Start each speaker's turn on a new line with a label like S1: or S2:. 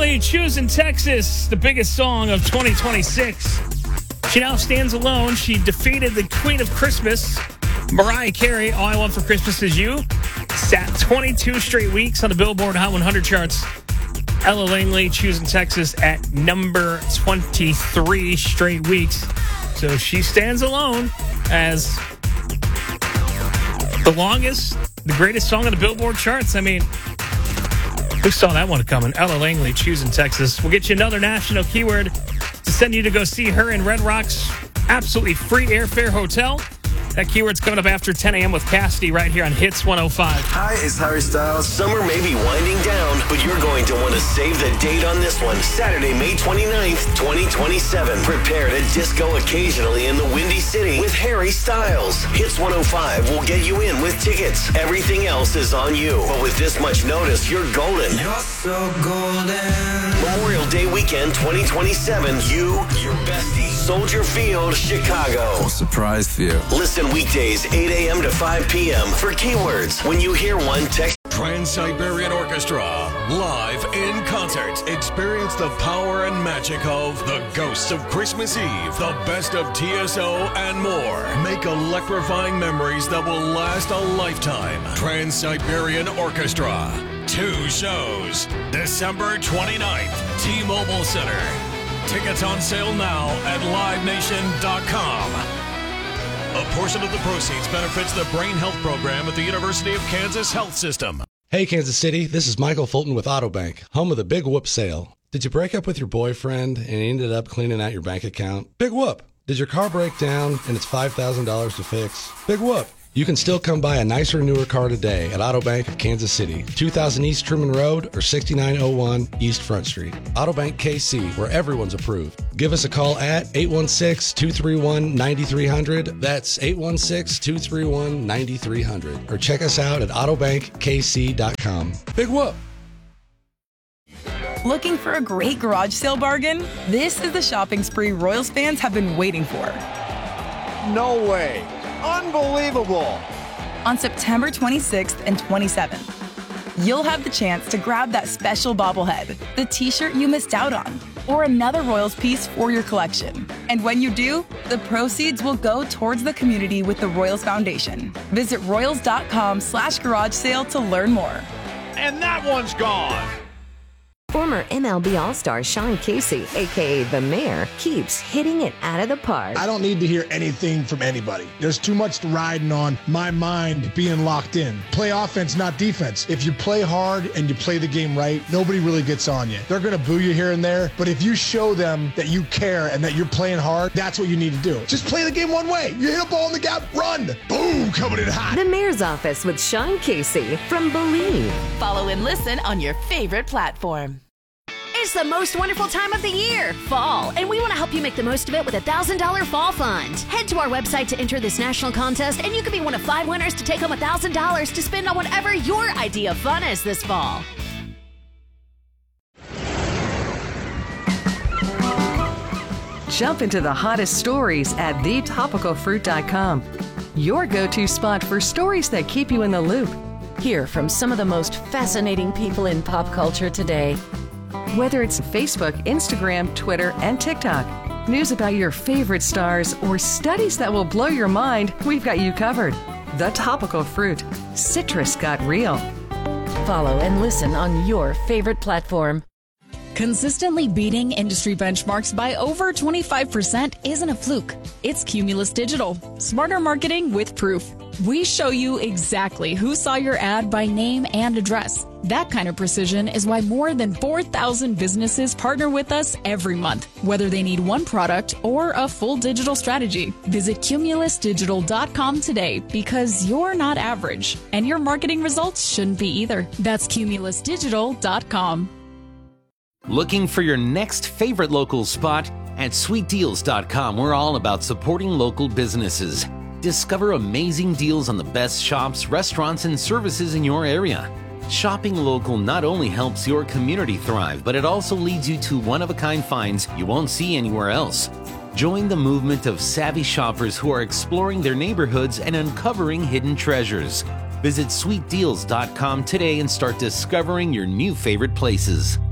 S1: Langley, Choosing Texas, the biggest song of 2026. She now stands alone. She defeated the Queen of Christmas, Mariah Carey. All I Want for Christmas Is You. Sat 22 straight weeks on the Billboard Hot 100 charts. Ella Langley, Choosing Texas at number 23 straight weeks. So she stands alone as the longest, the greatest song on the Billboard charts. I mean, who saw that one coming? Ella Langley, Choosing Texas. We'll get you another national keyword to send you to go see her in Red Rock's absolutely free airfare hotel. That keyword's coming up after 10 a.m. with Cassidy right here on Hits 105.
S2: Hi, it's Harry Styles. Summer may be winding down, but you're going to want to save the date on this one. Saturday, May 29th, 2027. Prepare to disco occasionally in the Windy City with Harry Styles. Hits 105 will get you in with tickets. Everything else is on you. But with this much notice, you're golden.
S3: You're so golden.
S2: Memorial Day weekend 2027. You, your bestie, Soldier Field, Chicago.
S3: Surprise for you.
S2: Listen weekdays 8 a.m. to 5 p.m. for keywords. When you hear one, text
S4: Trans-Siberian Orchestra, live in concert. Experience the power and magic of The Ghosts of Christmas Eve, the best of TSO, and more. Make electrifying memories that will last a lifetime. Trans-Siberian Orchestra. 2 shows. December 29th, T-Mobile Center. Tickets on sale now at livenation.com. A portion of the proceeds benefits the Brain Health Program at the University of Kansas Health System.
S5: Hey, Kansas City, this is Michael Fulton with Autobank, home of the Big Whoop sale. Did you break up with your boyfriend and he ended up cleaning out your bank account? Big whoop. Did your car break down and it's $5,000 to fix? Big whoop. You can still come buy a nicer, newer car today at Autobank of Kansas City, 2000 East Truman Road or 6901 East Front Street. Autobank KC, where everyone's approved. Give us a call at 816-231-9300. That's 816-231-9300. Or check us out at autobankkc.com. Big whoop.
S6: Looking for a great garage sale bargain? This is the shopping spree Royals fans have been waiting for.
S7: No way. Unbelievable.
S6: On September 26th and 27th, you'll have the chance to grab that special bobblehead, the t-shirt you missed out on, or another Royals piece for your collection. And when you do, the proceeds will go towards the community with the Royals Foundation. Visit royals.com/garage sale to learn more.
S7: And that one's gone.
S8: Former MLB All-Star Sean Casey, a.k.a. The Mayor, keeps hitting it out of the park.
S9: I don't need to hear anything from anybody. There's too much riding on my mind being locked in. Play offense, not defense. If you play hard and you play the game right, nobody really gets on you. They're going to boo you here and there, but if you show them that you care and that you're playing hard, that's what you need to do. Just play the game one way. You hit a ball in the gap, run. Boom, coming in hot.
S8: The Mayor's Office with Sean Casey from Believe.
S10: Follow and listen on your favorite platform. It's the most wonderful time of the year, fall, and we want to help you make the most of it with a $1,000 fall fund. Head to our website to enter this national contest, and you could be one of 5 winners to take home $1,000 to spend on whatever your idea of fun is this fall.
S11: Jump into the hottest stories at thetopicalfruit.com. Your go-to spot for stories that keep you in the loop.
S10: Hear from some of the most fascinating people in pop culture today.
S11: Whether it's Facebook, Instagram, Twitter, and TikTok, news about your favorite stars, or studies that will blow your mind, we've got you covered. The Topical Fruit. Citrus got real.
S10: Follow and listen on your favorite platform.
S12: Consistently beating industry benchmarks by over 25% isn't a fluke. It's Cumulus Digital. Smarter marketing with proof. We show you exactly who saw your ad by name and address. That kind of precision is why more than 4,000 businesses partner with us every month, whether they need one product or a full digital strategy. Visit cumulusdigital.com today because you're not average, and your marketing results shouldn't be either. That's cumulusdigital.com.
S13: Looking for your next favorite local spot? At sweetdeals.com, we're all about supporting local businesses. Discover amazing deals on the best shops, restaurants, and services in your area. Shopping local not only helps your community thrive, but it also leads you to one-of-a-kind finds you won't see anywhere else. Join the movement of savvy shoppers who are exploring their neighborhoods and uncovering hidden treasures. Visit sweetdeals.com today and start discovering your new favorite places.